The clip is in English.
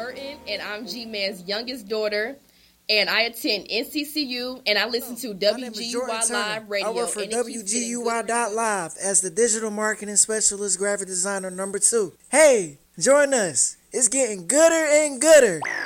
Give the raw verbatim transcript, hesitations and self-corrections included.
Burton, and I'm G-Man's youngest daughter. And I attend N C C U, and I listen to W G U Y Live Radio. I work for W G U Y dot live as the digital marketing specialist, graphic designer number two. Hey, join us. It's getting gooder and gooder.